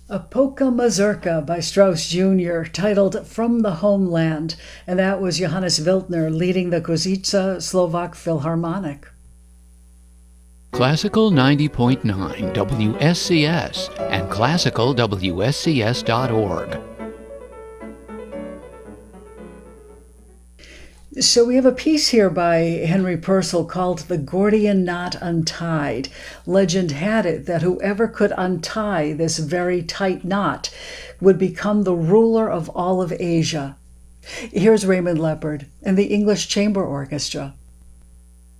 A Polka Mazurka by Strauss Jr., titled From the Homeland, and that was Johannes Wildner leading the Kozice Slovak Philharmonic. Classical 90.9 WSCS and classicalwscs.org. So we have a piece here by Henry Purcell called The Gordian Knot Untied. Legend had it that whoever could untie this very tight knot would become the ruler of all of Asia. Here's Raymond Leopard and the English Chamber Orchestra.